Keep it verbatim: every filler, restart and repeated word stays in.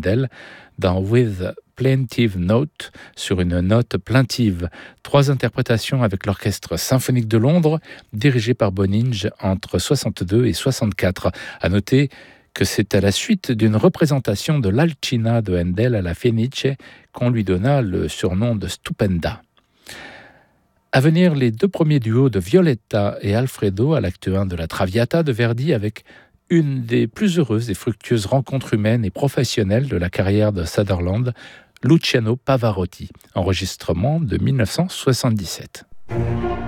Handel dans With Plaintive Note, sur une note plaintive. Trois interprétations avec l'Orchestre symphonique de Londres, dirigé par Boninge entre soixante-deux et soixante-quatre. À noter que c'est à la suite d'une représentation de l'Alcina de Handel à la Fenice qu'on lui donna le surnom de Stupenda. À venir, les deux premiers duos de Violetta et Alfredo à l'acte un de la Traviata de Verdi, avec une des plus heureuses et fructueuses rencontres humaines et professionnelles de la carrière de Sutherland, Luciano Pavarotti, enregistrement de dix-neuf cent soixante-dix-sept.